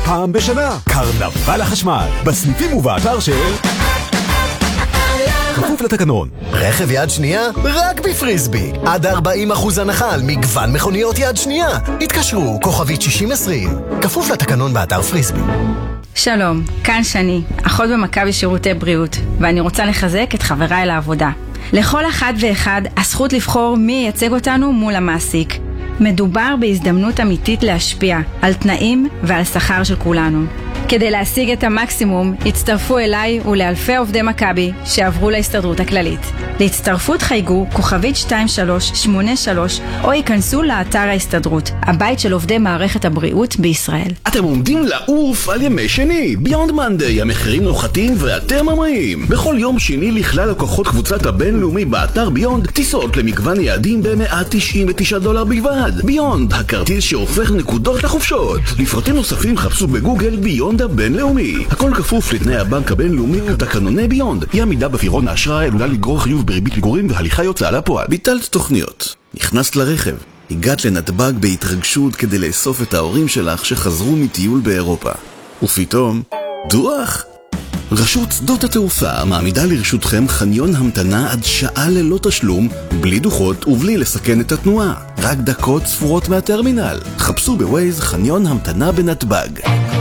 פעם בשנה. קרנבל החשמל, בסניפים ובאתר של... כפוף לתקנון. רכב יד שנייה? רק בפריסבי. עד 40% הנחה על מגוון מכוניות יד שנייה. התקשרו, כוכבית 6020. כפוף לתקנון באתר פריסבי. שלום, כאן שני, אחות במכבי שירותי בריאות, ואני רוצה לחזק את חבריי לעבודה. לכל אחד ואחד הזכות לבחור מי ייצג אותנו מול המעסיק. מדובר בהזדמנות אמיתית להשפיע על תנאים ועל שכר של כולנו. כדי להשיג את המקסימום, הצטרפו אליי ולאלפי עובדי מכבי שעברו להסתדרות הכללית. להצטרפות חייגו כוכבית 2383 או ייכנסו לאתר ההסתדרות, הבית של עובדי מערכת הבריאות בישראל. אתם עומדים לעוף על ימי שני, ביונד מנדי, המחירים נוחתים ואתם ממריאים. בכל יום שני לכלל לקוחות קבוצת הבינלאומי באתר ביונד, טיסות למגוון יעדים ב$199 בלבד. ביונד, הכרטיס שהופך נקודות לחופשות. לפרטים נוספים חפשו בגוגל ביונד הבינלאומי. הכל כפוף לתנאי הבנק הבינלאומי ותקנוני ביונד. אי עמידה בפירעון האשראי עלולה לגרור חיוב בריבית פיגורים והליכה יוצאה לפועל. ביטלת תוכניות, נכנסת לרכב, הגעת לנתב"ג בהתרגשות כדי לאסוף את ההורים שלך שחזרו מטיול באירופה. ופתאום, דוח! רשות שדות התעופה מעמידה לרשותכם חניון המתנה עד שעה ללא תשלום, בלי דוחות ובלי לסכן את התנועה. רק דקות ספורות מהטרמינל. חפשו בווייז חניון המתנה בנתב"ג.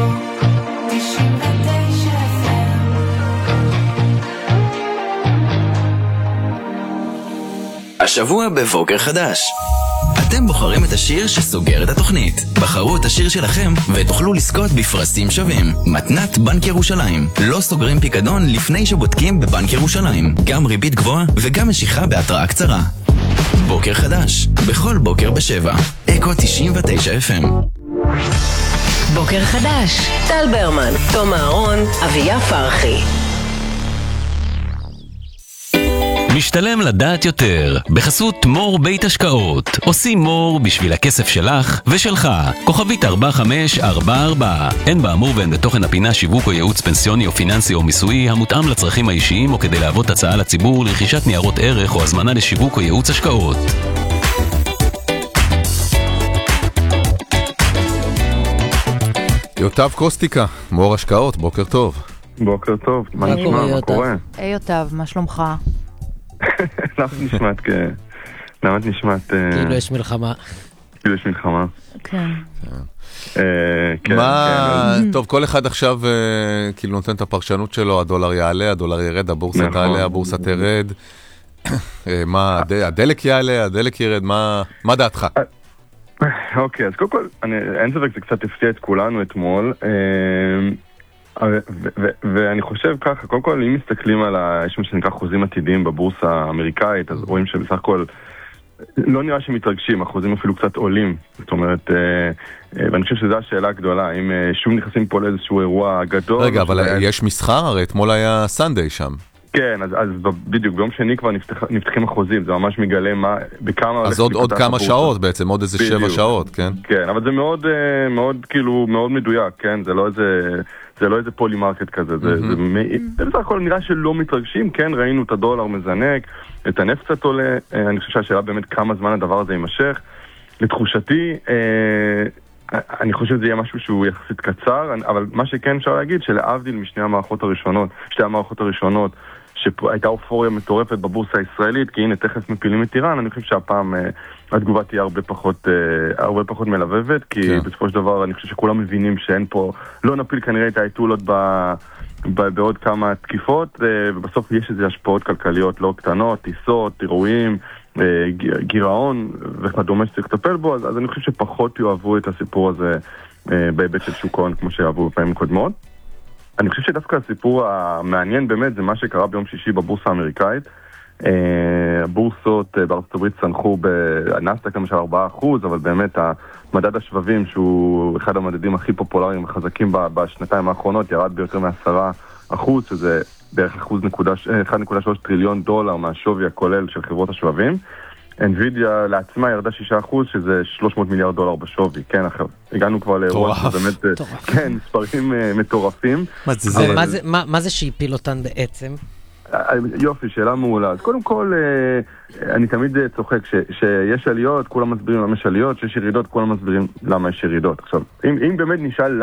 השבוע בבוקר חדש. אתם בוחרים את השיר שסוגר את התוכנית. בחרו את השיר שלכם ותוכלו לזכות בפרסים שווים. מתנת בנק ירושלים. לא סוגרים פיקדון לפני שבודקים בבנק ירושלים. גם ריבית גבוהה וגם משיכה בהתראה קצרה. בוקר חדש. בכל בוקר ב7. אקו 99 FM. בוקר חדש. טל ברמן, תום אהרון, אביה פרחי. משתלם לדעת יותר, בחסות מור בית השקעות. עושים מור בשביל הכסף שלך ושלך. כוכבית 4544. אין באמור ואין בתוכן הפינה שיווק או ייעוץ פנסיוני או פיננסי או מיסוי המותאם לצרכים האישיים או כדי להוות הצעה לציבור לרכישת ניירות ערך או הזמנה לשיווק או ייעוץ השקעות. יוטב קוסטיקה, מור השקעות, בוקר טוב. בוקר טוב, מה נשמע, מה קורה? היי יוטב, מה שלומך? למה את נשמעת... כאילו יש מלחמה. כאילו יש מלחמה. כן. טוב, כל אחד עכשיו כאילו נותן את הפרשנות שלו, הדולר יעלה, הדולר ירד, הבורסה תעלה, הבורסה תרד. מה, הדלק יעלה, הדלק ירד, מה דעתך? אוקיי, אז קודם כל, אין ספק זה קצת הפתיע את כולנו אתמול, ואני חושב ככה, קודם כל אם מסתכלים על יש מה שנקרא חוזים עתידיים בבורסה האמריקאית, אז רואים שבסך הכל לא נראה שמתרגשים, החוזים אפילו קצת עולים, זאת אומרת, ואני חושב שזו השאלה הגדולה, אם שוב נכנסים פה לאיזשהו אירוע גדול. רגע, אבל יש מסחר? הרי אתמול היה סנדיי שם. כן, אז בדיוק, ביום שני כבר נפתחים החוזים, זה ממש מגלה בכמה... אז עוד כמה שעות בעצם, עוד איזה 7 שעות, כן? כן, אבל זה מאוד כאילו, מאוד מדויק, כן? זה לא איזה פולי מרקט כזה, זה בסך הכל נראה שלא מתרגשים, כן? ראינו את הדולר מזנק, את הנפט קצת עולה, אני חושב שהשאלה באמת כמה זמן הדבר הזה יימשך. לתחושתי, אני חושב שזה יהיה משהו שהוא יחסית קצר, אבל מה שכן אפשר להגיד, שלהבדיל משתי המערכות הראשונות, שהייתה אופוריה מטורפת בבורסה הישראלית, כי הנה תכף מפילים את איראן, אני חושב שהפעם התגובה תהיה הרבה פחות מלבבת, כי בסופו של דבר אני חושב שכולם מבינים שאין פה, לא נפיל כנראה את האייטולות בעוד כמה תקיפות, ובסוף יש איזה השפעות כלכליות לא קטנות, טיסות, אירועים, גירעון וכדומה שצריך לטפל בו, אז אני חושב שפחות יאהבו את הסיפור הזה בהיבט של שוק ההון כמו שיאהבו בפעמים קודמות. אני חושב שדווקא הסיפור המעניין באמת זה מה שקרה ביום שישי בבורסה האמריקאית. הבורסות בארצות הברית צנחו בנסדק למשל 4%, אבל באמת המדד השבבים שהוא אחד המדדים הכי פופולריים וחזקים בשנתיים האחרונות ירד ביותר מ10%, שזה בערך 1.3 טריליון דולר מהשווי הכולל של חברות השבבים. NVIDIA לעצמה ירדה 6%, שזה 300 מיליארד דולר בשווי, כן, הגענו כבר לאירוע שבאמת, כן, מספרים מטורפים. מה זה שהפיל אותן בעצם? יופי, שאלה מעולה. אז קודם כל, אני תמיד צוחק שיש עליות, כולם מסבירים למה יש עליות, שיש ירידות, כולם מסבירים למה יש ירידות. עכשיו, אם באמת נשאל